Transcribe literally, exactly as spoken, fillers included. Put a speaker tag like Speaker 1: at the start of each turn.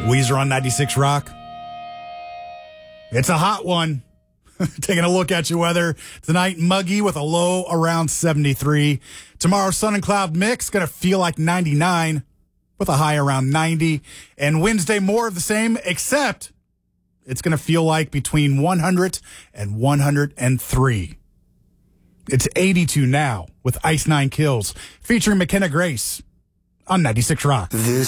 Speaker 1: Weezer on ninety-six Rock. It's a hot one. Taking a look at your weather tonight, muggy with a low around seventy-three. Tomorrow, sun and cloud mix, going to feel like ninety-nine with a high around ninety. And Wednesday, more of the same, except it's going to feel like between one hundred and one hundred three. It's eighty-two now with Ice Nine Kills, featuring McKenna Grace on ninety-six Rock.
Speaker 2: This